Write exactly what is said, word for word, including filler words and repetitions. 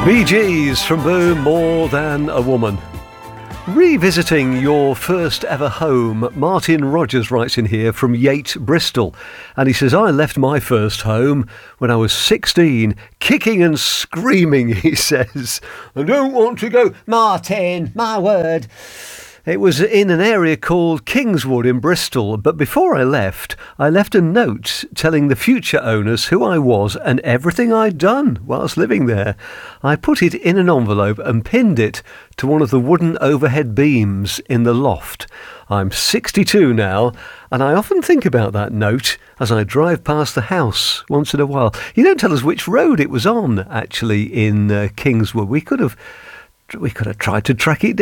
Bee Gees from Boom, More Than a Woman. Revisiting your first ever home, Martin Rogers writes in here from Yate, Bristol. And he says, I left my first home when I was sixteen, kicking and screaming, he says. I don't want to go. Martin, my word. It was in an area called Kingswood in Bristol, but before I left, I left a note telling the future owners who I was and everything I'd done whilst living there. I put it in an envelope and pinned it to one of the wooden overhead beams in the loft. I'm sixty-two now, and I often think about that note as I drive past the house once in a while. You don't tell us which road it was on, actually, in uh, Kingswood. We could have, we could have tried to track it down.